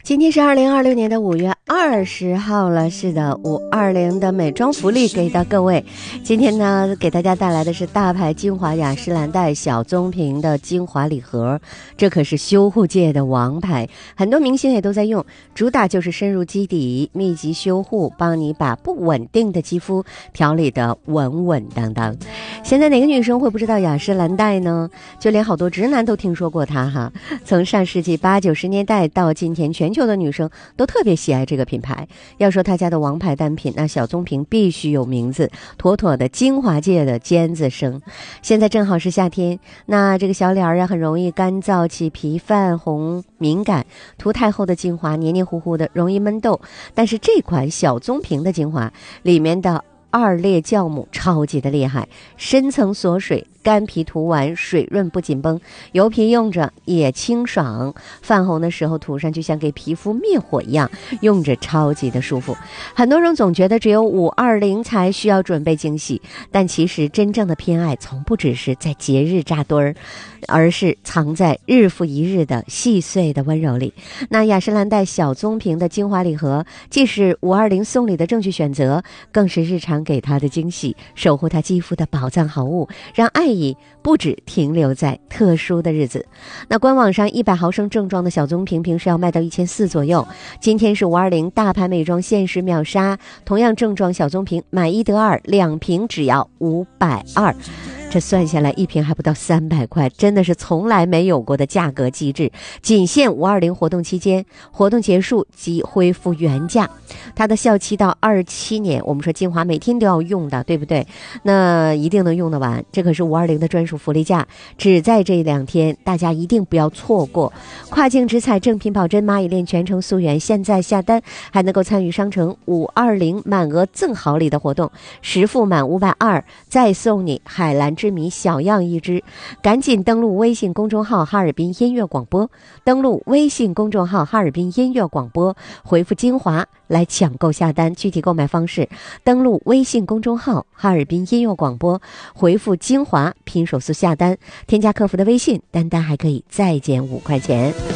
今天是2026年的5月20号了，是的，520的美妆福利给到各位。今天呢，给大家带来的是大牌精华雅诗兰黛小棕瓶的精华礼盒，这可是修护界的王牌，很多明星也都在用，主打就是深入肌底，密集修护，帮你把不稳定的肌肤调理得稳稳当当。现在哪个女生会不知道雅诗兰黛呢？就连好多直男都听说过它哈。从上世纪80、90年代到今天，全球的女生都特别喜爱这个品牌。要说他家的王牌单品，那小棕瓶必须有名字，妥妥的精华界的尖子生。现在正好是夏天，那这个小脸啊很容易干燥、起皮、泛红、敏感，涂太厚的精华黏黏糊糊的，容易闷痘。但是这款小棕瓶的精华里面的2列酵母超级的厉害，深层锁水，干皮涂完水润不紧绷，油皮用着也清爽，泛红的时候涂上就像给皮肤灭火一样，用着超级的舒服。很多人总觉得只有520才需要准备惊喜，但其实真正的偏爱从不只是在节日扎堆儿，而是藏在日复一日的细碎的温柔里。那雅诗兰黛小棕瓶的精华礼盒既是520送礼的正确选择，更是日常给她的惊喜，守护她肌肤的宝藏好物，让爱意不只停留在特殊的日子。那官网上100毫升正装的小棕瓶平时要卖到1400左右，今天是520大牌美妆限时秒杀，同样正装小棕瓶买1得2，2瓶只要520。这算下来一瓶还不到300块，真的是从来没有过的价格机制，仅限520活动期间，活动结束即恢复原价。它的效期到27年，我们说精华每天都要用的，对不对？那一定能用得完，这可是520的专属福利价，只在这2天，大家一定不要错过。跨境直采正品保真蚂蚁链全程溯源，现在下单还能够参与商城520满额赠好礼的活动，10付满520再送你海蓝之谜小样1支。赶紧登录微信公众号哈尔滨音乐广播，登录微信公众号哈尔滨音乐广播，回复精华来抢购下单。具体购买方式，登录微信公众号哈尔滨音乐广播，回复精华拼手速下单，添加客服的微信，单单还可以再减5块钱。